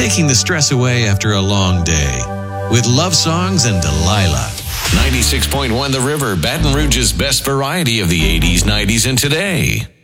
taking the stress away after a long day. With love songs and Delilah. 96.1 The River, Baton Rouge's best variety of the 80s, 90s, and today.